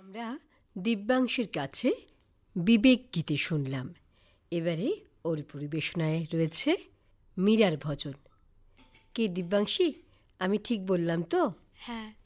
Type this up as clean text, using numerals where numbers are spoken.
আমরা দিব্যাংশীর কাছে বিবেক গীতি শুনলাম। এবারে ওর পরিবেশনায় রয়েছে মীরার ভজন। কে দিব্যাংশী, আমি ঠিক বললাম তো? হ্যাঁ।